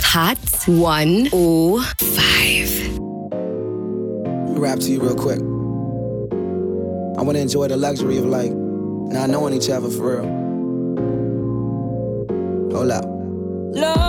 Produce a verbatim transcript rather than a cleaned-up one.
Hot one oh five. Let me rap to you real quick. I want to enjoy the luxury of like not knowing each other for real. Hold up.